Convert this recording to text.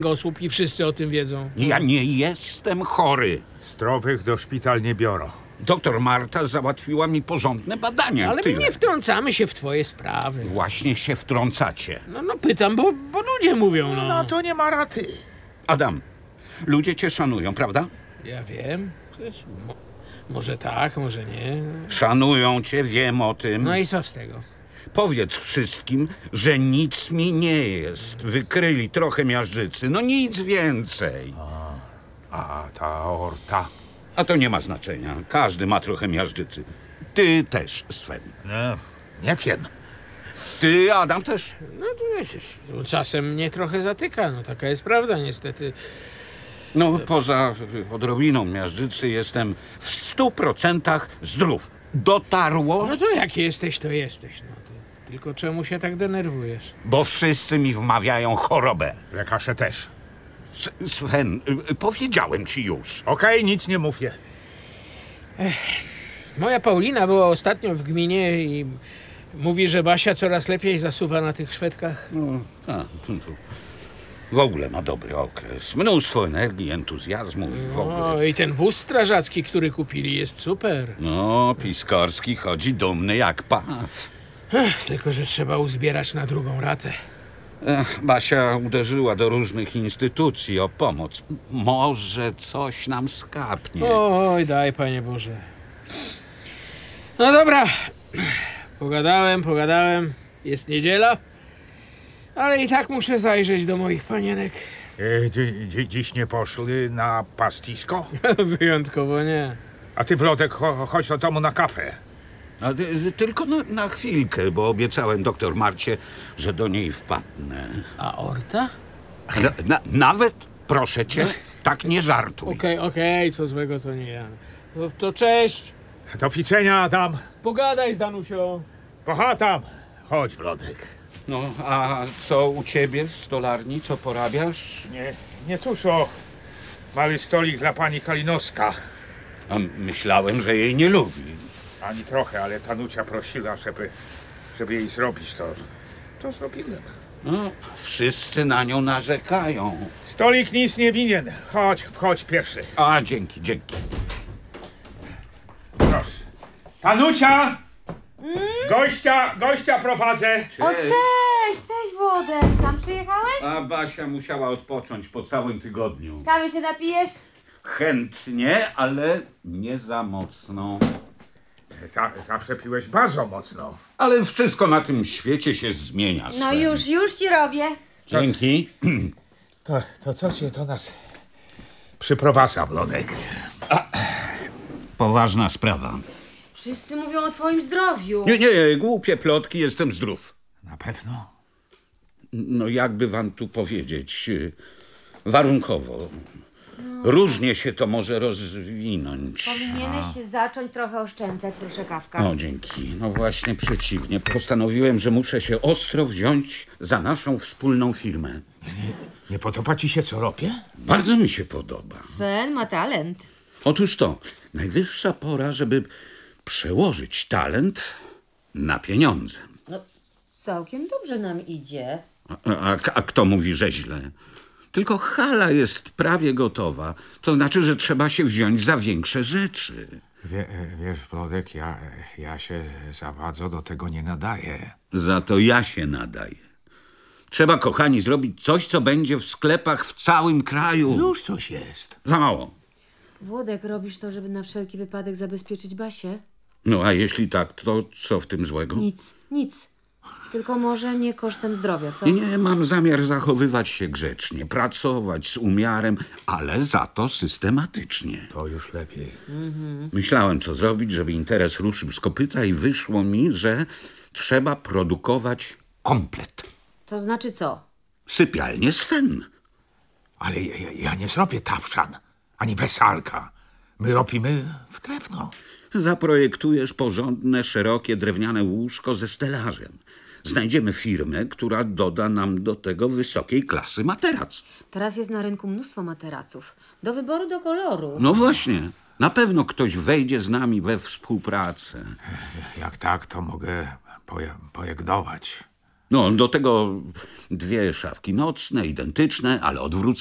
osłup i wszyscy o tym wiedzą. Ja nie jestem chory. Zdrowych do szpital nie biorą. Doktor Marta załatwiła mi porządne badania. Ale my tyle. nie wtrącamy się w twoje sprawy. Właśnie się wtrącacie. No pytam, bo ludzie mówią, no. No to nie ma raty. Adam, ludzie cię szanują, prawda? Ja wiem. Wiesz, może tak, może nie. Szanują cię, wiem o tym. No i co z tego? Powiedz wszystkim, że nic mi nie jest. Wykryli trochę miażdżycy, no nic więcej. A ta aorta. A to nie ma znaczenia. Każdy ma trochę miażdżycy. Ty też, Sven. Nie wiem. Ty, Adam, też. No to wiesz, czasem mnie trochę zatyka, no taka jest prawda niestety. No, poza odrobiną miażdżycy jestem w 100% zdrów. Dotarło, No to jak jesteś, to jesteś, no. Tylko czemu się tak denerwujesz? bo wszyscy mi wmawiają chorobę. Lekarze też. Sven, powiedziałem ci już. Okej, nic nie mówię. Moja Paulina była ostatnio w gminie i mówi, że Basia coraz lepiej zasuwa na tych Szwedkach. No, w ogóle ma dobry okres. Mnóstwo energii, entuzjazmu i w ogóle. No i ten wóz strażacki, który kupili, jest super. No, Piskorski chodzi dumny jak paw. Tylko że trzeba uzbierać na drugą ratę. Basia uderzyła do różnych instytucji o pomoc. Może coś nam skapnie. Oj, daj, Panie Boże. No dobra. Pogadałem. Jest niedziela. Ale i tak muszę zajrzeć do moich panienek. Dziś nie poszły na pastisko? Wyjątkowo nie. A ty, Wlodek, chodź do domu na kawę. Tylko na chwilkę, bo obiecałem doktor Marcie, że do niej wpadnę. A Orta? Nawet, proszę cię, tak nie żartuj. Okej, co złego to nie ja. To cześć. Do widzenia, Adam. Pogadaj z Danusią. Pochatam. Chodź, Wlodek. No, a co u ciebie w stolarni? Co porabiasz? Nie tuszo. Mały stolik dla pani Kalinowska. A myślałem, że jej nie lubi. Ani trochę, ale Tanucia prosiła, żeby jej zrobić to zrobiłem. No, wszyscy na nią narzekają. Stolik nic nie winien. Wchodź pierwszy. A, dzięki. Proszę. Tanucia! Gościa prowadzę. O, cześć Włodek, sam przyjechałeś? A Basia musiała odpocząć po całym tygodniu. Kawy się napijesz? Chętnie, ale nie za mocno. Zawsze piłeś bardzo mocno. Ale wszystko na tym świecie się zmienia. No Sven. już ci robię. Dzięki. To co cię do nas przyprowadza, Wlodek? Poważna sprawa. Wszyscy mówią o twoim zdrowiu. Nie, głupie plotki, jestem zdrów. Na pewno. No jakby wam tu powiedzieć, warunkowo. Różnie się to może rozwinąć. Powinieneś się zacząć trochę oszczędzać, proszę Kawka. No dzięki. No właśnie przeciwnie. Postanowiłem, że muszę się ostro wziąć za naszą wspólną firmę. Nie podoba ci się, co robię? Bardzo mi się podoba. Sven ma talent. Otóż to, najwyższa pora, żeby przełożyć talent na pieniądze. No, całkiem dobrze nam idzie. A kto mówi, że źle? Tylko hala jest prawie gotowa. To znaczy, że trzeba się wziąć za większe rzeczy. Wiesz, Wlodek, ja się za bardzo do tego nie nadaję. Za to ja się nadaję. Trzeba, kochani, zrobić coś, co będzie w sklepach w całym kraju. Już coś jest. Za mało. Włodek, robisz to, żeby na wszelki wypadek zabezpieczyć Basię? No, a jeśli tak, to co w tym złego? Nic. Tylko może nie kosztem zdrowia, co? Nie, mam zamiar zachowywać się grzecznie, pracować z umiarem, ale za to systematycznie. To już lepiej. Myślałem, co zrobić, żeby interes ruszył z kopyta i wyszło mi, że trzeba produkować komplet. To znaczy co? Sypialnię Sven. Ale ja nie zrobię tawszan, ani wesalka. My robimy w drewno. Zaprojektujesz porządne, szerokie, drewniane łóżko ze stelażem. Znajdziemy firmę, która doda nam do tego wysokiej klasy materac. Teraz jest na rynku mnóstwo materaców. Do wyboru, do koloru. No właśnie. Na pewno ktoś wejdzie z nami we współpracę. Jak tak, to mogę projektować. No, do tego 2 szafki nocne, identyczne, ale odwrócone.